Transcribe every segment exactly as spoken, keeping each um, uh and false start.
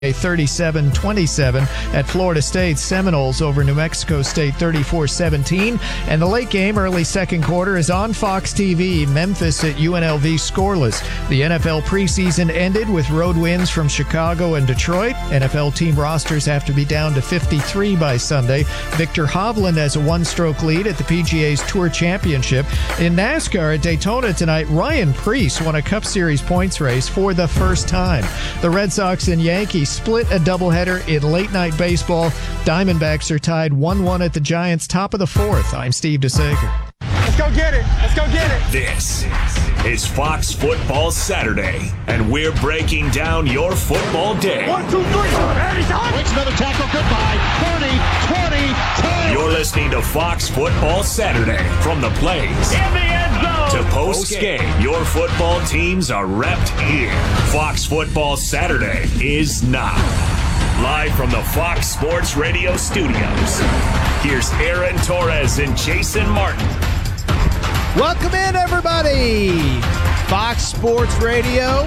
thirty-seven twenty-seven at Florida State. Seminoles over New Mexico State thirty-four seventeen. And the late game, early second quarter, is on Fox T V. Memphis at U N L V scoreless. The N F L preseason ended with road wins from Chicago and Detroit. N F L team rosters have to be down to fifty-three by Sunday. Victor Hovland has a one-stroke lead at the P G A's Tour Championship. In NASCAR at Daytona tonight, Ryan Preece won a Cup Series points race for the first time. The Red Sox and Yankees split a doubleheader in late-night baseball. Diamondbacks are tied one one at the Giants' top of the fourth. I'm Steve DeSager. Let's go get it. Let's go get it. This is Fox Football Saturday, and we're breaking down your football day. One, two, three. And he's on. Makes another tackle. Goodbye. thirty, twenty, ten. You're listening to Fox Football Saturday from the plays In the end zone. to post-game. Your football teams are repped here. Fox Football Saturday is now. Live from the Fox Sports Radio studios, here's Aaron Torres and Jason Martin. Welcome in, everybody. Fox Sports Radio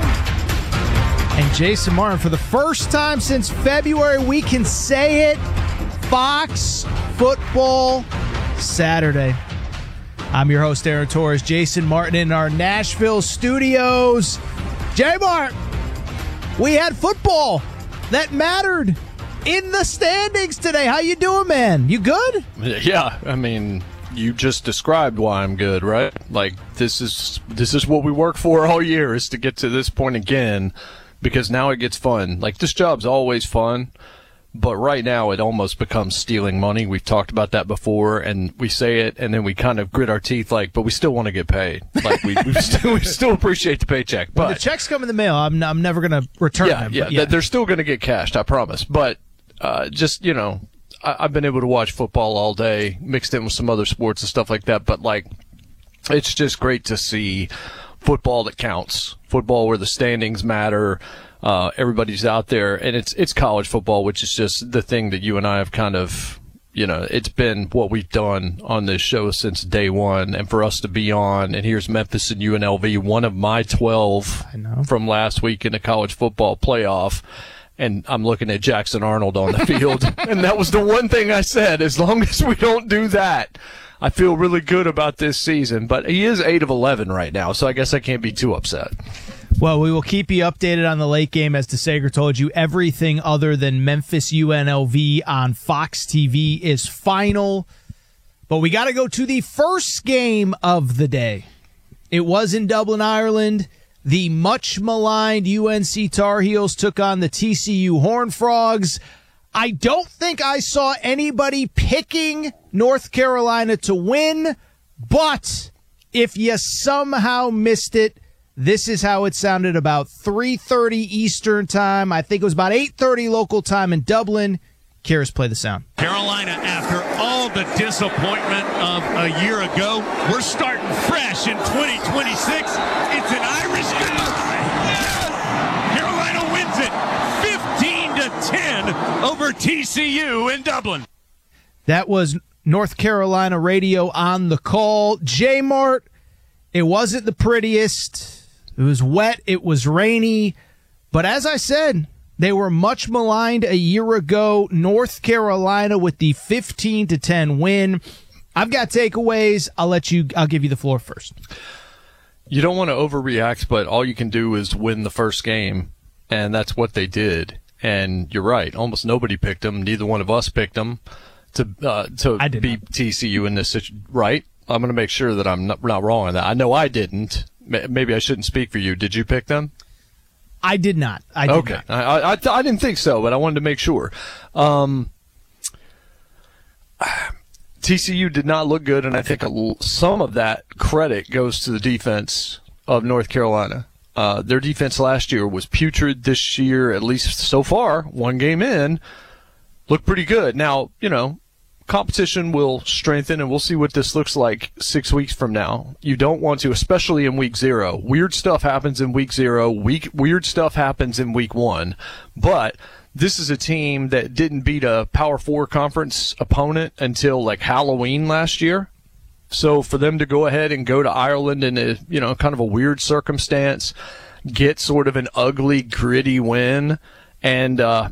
and Jason Martin. For the first time since February, we can say it. Fox Football Saturday. I'm your host, Aaron Torres. Jason Martin in our Nashville studios. J-Mart, we had football that mattered in the standings today. How you doing, man? You good? Yeah, I mean, you just described why I'm good, right? Like, this is this is what we work for all year, is to get to this point again, because now it gets fun. Like, this job's always fun, but right now it almost becomes stealing money. We've talked about that before, and we say it, and then we kind of grit our teeth, like, but we still want to get paid. Like, we, we, still, we still appreciate the paycheck. But when the checks come in the mail, I'm, I'm never going to return yeah, them. Yeah, yeah, they're still going to get cashed, I promise. But uh, just, you know, I, I've been able to watch football all day, mixed in with some other sports and stuff like that. But, like, it's just great to see football that counts, football where the standings matter. Uh, everybody's out there, and it's it's college football, which is just the thing that you and I have kind of, you know, it's been what we've done on this show since day one, and for us to be on, and here's Memphis and U N L V, one of my twelve from last week in the college football playoff, and I'm looking at Jackson Arnold on the field, and that was the one thing I said, as long as we don't do that, I feel really good about this season. But he is eight of eleven right now, so I guess I can't be too upset. Well, we will keep you updated on the late game. As DeSager told you, everything other than Memphis U N L V on Fox T V is final. But we got to go to the first game of the day. It was in Dublin, Ireland. The much maligned U N C Tar Heels took on the T C U Horned Frogs. I don't think I saw anybody picking North Carolina to win, but if you somehow missed it, this is how it sounded about three thirty Eastern time. I think it was about eight thirty local time in Dublin. Kyrus, play the sound. Carolina, after all the disappointment of a year ago, we're starting fresh in twenty twenty-six. It's an Irish goodbye. Yes! Carolina wins it fifteen to ten over T C U in Dublin. That was North Carolina radio on the call. J-Mart, it wasn't the prettiest. It was wet. It was rainy. But as I said, they were much maligned a year ago. North Carolina with the fifteen to ten win. I've got takeaways. I'll let you, I'll give you the floor first. You don't want to overreact, but all you can do is win the first game, and that's what they did. And you're right. Almost nobody picked them. Neither one of us picked them to uh, to beat T C U in this situation. Right? I'm going to make sure that I'm not, not wrong on that. I know I didn't. Maybe I shouldn't speak for you. Did you pick them? I did not. I did okay. not. I, I, I didn't think so, but I wanted to make sure. Um, T C U did not look good, and I think a, some of that credit goes to the defense of North Carolina. Uh, their defense last year was putrid. This year, at least so far, one game in, looked pretty good. Now, you know, competition will strengthen, and we'll see what this looks like six weeks from now. You don't want to, especially in week zero. Weird stuff happens in week zero. Week, weird stuff happens in week one. But this is a team that didn't beat a Power Four conference opponent until like Halloween last year. So for them to go ahead and go to Ireland in a, you know, kind of a weird circumstance, get sort of an ugly, gritty win, And uh,